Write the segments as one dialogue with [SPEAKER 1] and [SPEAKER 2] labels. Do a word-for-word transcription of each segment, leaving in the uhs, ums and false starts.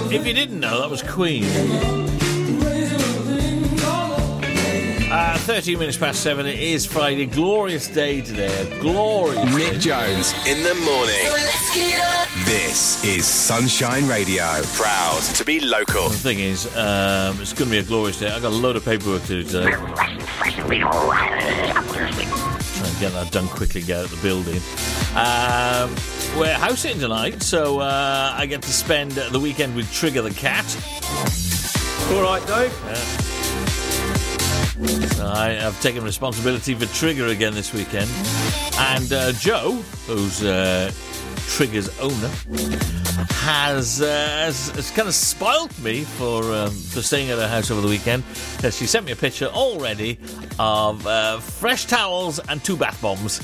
[SPEAKER 1] If you didn't know, that was Queen. Uh, thirteen minutes past seven. It is Friday. Glorious day today. A glorious
[SPEAKER 2] Nick
[SPEAKER 1] day.
[SPEAKER 2] Jones in the morning. This is Sunshine Radio. Proud to be local.
[SPEAKER 1] The thing is, um, it's going to be a glorious day. I've got a load of paperwork to do today. Try and get that done quickly, get out of the building. Um, we're house sitting tonight, so uh, I get to spend the weekend with Trigger the cat.
[SPEAKER 3] All right, Dave.
[SPEAKER 1] Yeah. I have taken responsibility for Trigger again this weekend. And uh, Joe, who's uh, Trigger's owner, has, uh, has, has kind of spoilt me for um, for staying at her house over the weekend. Uh, she sent me a picture already of uh, fresh towels and two bath bombs.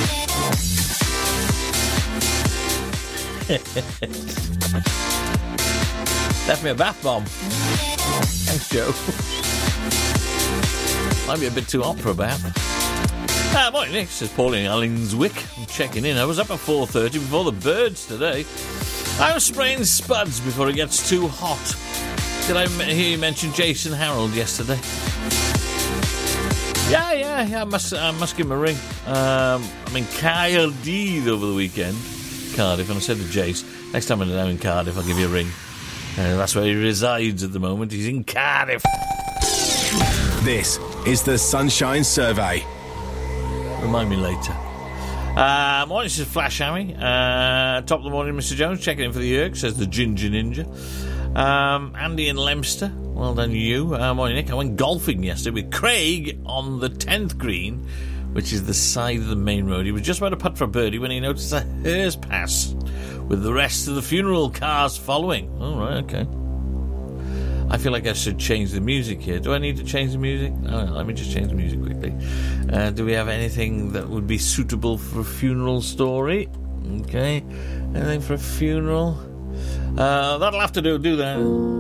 [SPEAKER 1] Left me a bath bomb. Thanks, Joe. Might be a bit too hot for a bath. Ah, morning, Nick, says Pauline Allingswick. I'm checking in. I was up at four thirty before the birds today. I was spraying spuds before it gets too hot. Did I hear you mention Jason Harold yesterday? Yeah, yeah, yeah. I must, I must give him a ring. Um, I'm in Cardiff over the weekend. Cardiff, and I said to Jace, next time I'm down in Cardiff, I'll give you a ring. Uh, that's where he resides at the moment. He's in Cardiff.
[SPEAKER 2] This is the Sunshine Survey.
[SPEAKER 1] Remind me later. Uh, morning, this is Flash Hammy. Uh, top of the morning, Mister Jones. Checking in for the Yerk, says the Ginger Ninja. Um, Andy in Leominster. Well done, you. Uh, morning, Nick. I went golfing yesterday with Craig on the tenth green, which is the side of the main road. He was just about to putt for a birdie when he noticed a hearse pass with the rest of the funeral cars following. All right, okay. I feel like I should change the music here. Do I need to change the music? Oh, let me just change the music quickly. Uh, do we have anything that would be suitable for a funeral story? Okay. Anything for a funeral? Uh, that'll have to do, do that.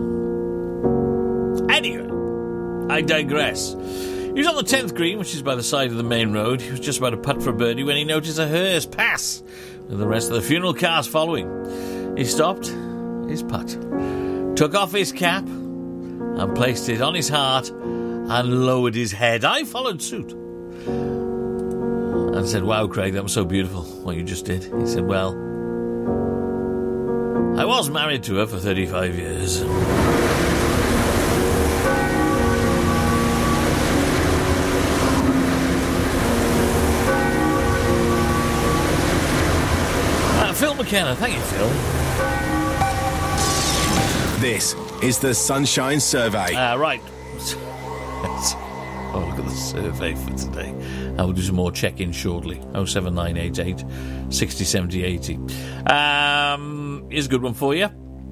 [SPEAKER 1] Anyway, I digress. He was on the tenth green, which is by the side of the main road. He was just about to putt for a birdie when he noticed a hearse pass with the rest of the funeral cars following. He stopped his putt, took off his cap, and placed it on his heart and lowered his head. I followed suit and said, wow, Craig, that was so beautiful, what you just did. He said, well, I was married to her for thirty-five years. Uh, Phil McKenna, thank you, Phil.
[SPEAKER 2] This is the Sunshine Survey.
[SPEAKER 1] Uh, right. Oh, look at the survey for today. I will do some more check-in shortly. oh seven nine eight eight, six oh, seven oh, eight oh. Um, here's a good one for you.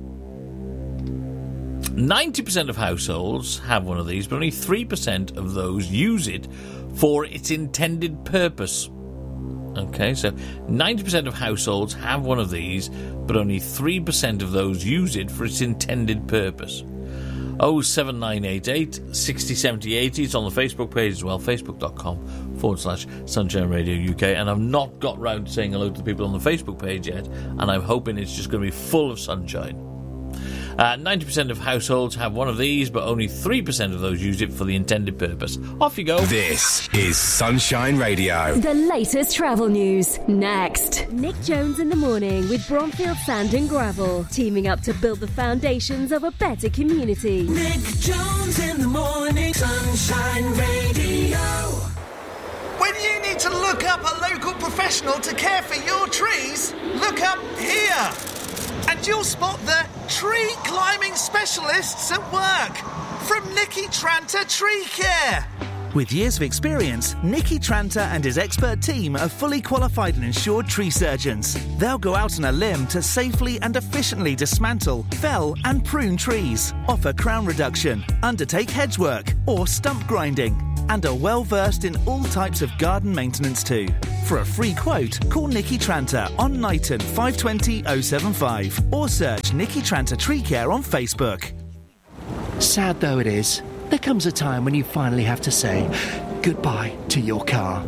[SPEAKER 1] ninety percent of households have one of these, but only three percent of those use it for its intended purpose. Okay, so ninety percent of households have one of these, but only three percent of those use it for its intended purpose. oh seven nine eight eight, six oh, seven oh, eight oh. It's on the Facebook page as well, facebook.com forward slash Sunshine Radio U K. And I've not got round to saying hello to the people on the Facebook page yet, and I'm hoping it's just going to be full of sunshine. Uh, ninety percent of households have one of these, but only three percent of those use it for the intended purpose. Off you go.
[SPEAKER 2] This is Sunshine Radio.
[SPEAKER 4] The latest travel news, next. Nick Jones in the morning with Bromfield Sand and Gravel, teaming up to build the foundations of a better community.
[SPEAKER 5] Nick Jones in the morning, Sunshine Radio.
[SPEAKER 6] When you need to look up a local professional to care for your trees, look up here. And you'll spot the tree climbing specialists at work from Nicky Tranter Tree Care.
[SPEAKER 7] With years of experience, Nicky Tranter and his expert team are fully qualified and insured tree surgeons. They'll go out on a limb to safely and efficiently dismantle, fell and prune trees, offer crown reduction, undertake hedge work or stump grinding, and are well versed in all types of garden maintenance too. For a free quote, call Nicky Tranter on Knighton five two zero oh seven five or search Nicky Tranter Tree Care on Facebook.
[SPEAKER 8] Sad though it is, there comes a time when you finally have to say goodbye to your car.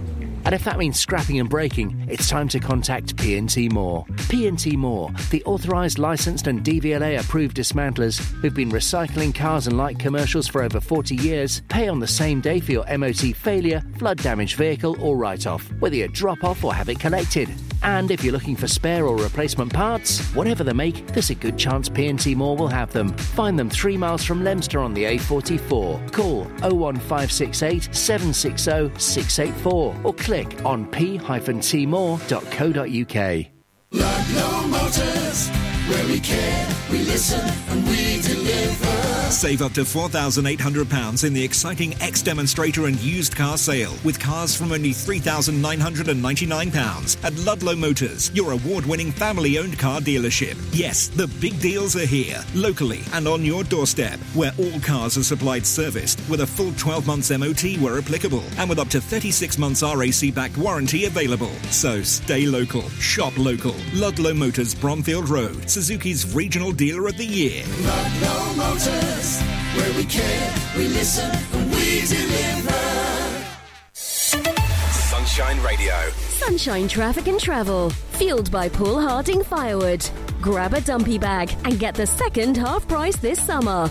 [SPEAKER 8] And if that means scrapping and breaking, it's time to contact P and T Moore. P and T Moore, the authorised, licensed and D V L A approved dismantlers who've been recycling cars and light commercials for over forty years, pay on the same day for your M O T failure, flood damaged vehicle or write-off, whether you drop off or have it collected. And if you're looking for spare or replacement parts, whatever the make, there's a good chance P and T Moore will have them. Find them three miles from Leicester on the A forty-four. Call oh one five six eight, seven six oh, six eight four or click on p dash t more dot co dot uk.
[SPEAKER 5] Ludlow Motors, where we care, we listen and we deliver.
[SPEAKER 9] Save up to four thousand eight hundred pounds in the exciting X-Demonstrator and used car sale with cars from only three thousand nine hundred ninety-nine pounds at Ludlow Motors, your award-winning family-owned car dealership. Yes, the big deals are here, locally and on your doorstep, where all cars are supplied serviced with a full twelve months M O T where applicable and with up to thirty-six months R A C-backed warranty available. So stay local, shop local. Ludlow Motors, Bromfield Road, Suzuki's Regional Dealer of the Year.
[SPEAKER 5] Ludlow Motors, where we care, we listen and we deliver.
[SPEAKER 2] Sunshine Radio.
[SPEAKER 4] Sunshine Traffic and Travel. Fueled by Paul Harding Firewood. Grab a dumpy bag and get the second half price this summer.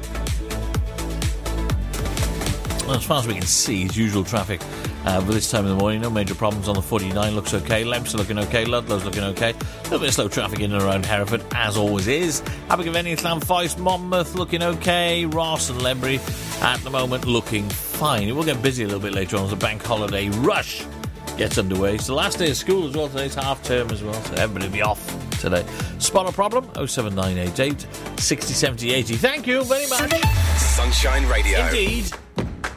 [SPEAKER 1] Well, as far as we can see, it's usual traffic uh, for this time of the morning. No major problems on the forty-nine. Looks okay. Leicester looking okay. Ludlow's looking okay. A little bit of slow traffic in and around Hereford, as always is. Abergavenny, Llanfaes, Monmouth looking okay. Ross and Lembury at the moment looking fine. It will get busy a little bit later on as the bank holiday rush gets underway. It's the last day of school as well. Today's half term as well, so everybody will be off today. Spot a problem? oh seven nine eight eight, six oh seven oh eighty. Thank you very much.
[SPEAKER 2] Sunshine Radio.
[SPEAKER 1] Indeed.